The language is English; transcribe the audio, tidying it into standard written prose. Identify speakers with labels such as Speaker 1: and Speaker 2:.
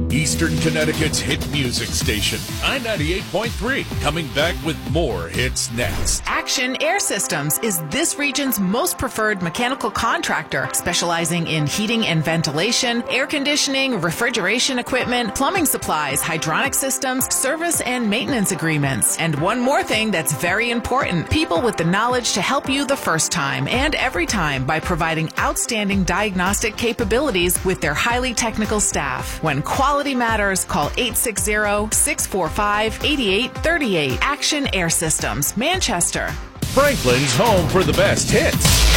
Speaker 1: Eastern Connecticut's hit music station, I-98.3, coming back with more hits next.
Speaker 2: Action Air Systems is this region's most preferred mechanical contractor, specializing in heating and ventilation, air conditioning, refrigeration equipment, plumbing supplies, hydronic systems, service and maintenance agreements. And one more thing that's very important, people with the knowledge to help you the first time and every time by providing outstanding diagnostic capabilities with their highly technical staff. When quality matters, call 860-645-8838. Action Air Systems, Manchester.
Speaker 1: Franklin's home for the best hits.